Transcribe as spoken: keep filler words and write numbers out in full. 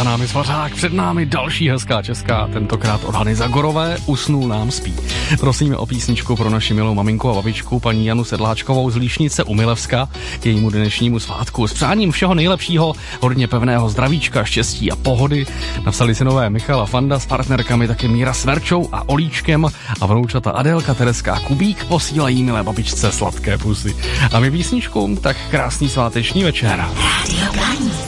Za námi Svařák, před námi další hezká česká, tentokrát od Hany Zagorové, Usnul nám spí. Prosíme o písničku pro naši milou maminku a babičku, paní Janu Sedláčkovou z Líšnice u Milevska, k jejímu dnešnímu svátku. S přáním všeho nejlepšího, hodně pevného zdravíčka, štěstí a pohody. Napsali synové Michala Fanda s partnerkami taky Míra Sverčou a Olíčkem a vnoučata Adélka, Tereska a Kubík posílají milé babičce sladké pusy. A my písničku, tak krásný sváteční večer.